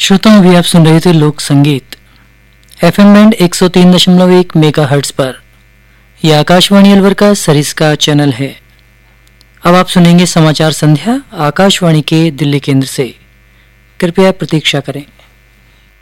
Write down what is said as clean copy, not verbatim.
श्रोताओं, अभी आप सुन रहे थे लोक संगीत एफएम बैंड 103.1 मेगाहर्ट्ज पर। यह आकाशवाणी अलवर का सरिस्का चैनल है। अब आप सुनेंगे समाचार संध्या आकाशवाणी के दिल्ली केंद्र से। कृपया प्रतीक्षा करें।